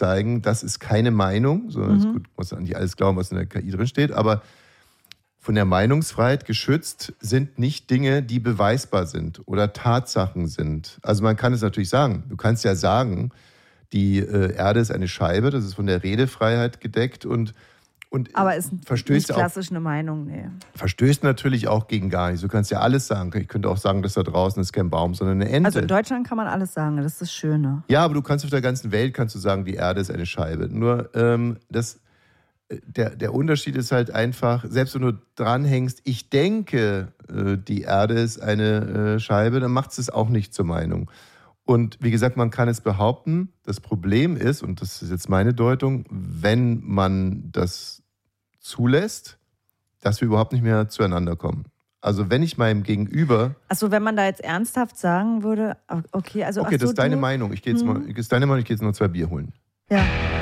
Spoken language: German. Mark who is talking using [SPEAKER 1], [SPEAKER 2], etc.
[SPEAKER 1] zeigen, das ist keine Meinung, sondern ist gut, muss man nicht alles glauben, was in der KI drin steht, aber von der Meinungsfreiheit geschützt sind nicht Dinge, die beweisbar sind oder Tatsachen sind. Also man kann es natürlich sagen. Du kannst ja sagen, die Erde ist eine Scheibe, das ist von der Redefreiheit gedeckt und
[SPEAKER 2] aber ist nicht klassisch eine Meinung, nee.
[SPEAKER 1] Verstößt natürlich auch gegen gar nichts. Du kannst ja alles sagen. Ich könnte auch sagen, dass da draußen ist kein Baum, sondern eine Ente.
[SPEAKER 2] Also in Deutschland kann man alles sagen, das ist das Schöne.
[SPEAKER 1] Ja, aber du kannst auf der ganzen Welt kannst du sagen, die Erde ist eine Scheibe. Nur der Unterschied ist halt einfach, selbst wenn du dranhängst, ich denke, die Erde ist eine Scheibe, dann macht es auch nicht zur Meinung. Und wie gesagt, man kann es behaupten, das Problem ist, und das ist jetzt meine Deutung, wenn man das zulässt, dass wir überhaupt nicht mehr zueinander kommen. Also wenn ich meinem Gegenüber...
[SPEAKER 2] Achso, wenn man da jetzt ernsthaft sagen würde, okay, also...
[SPEAKER 1] Okay, das ist deine Meinung. Ich gehe jetzt mal 2 Bier holen.
[SPEAKER 2] Ja.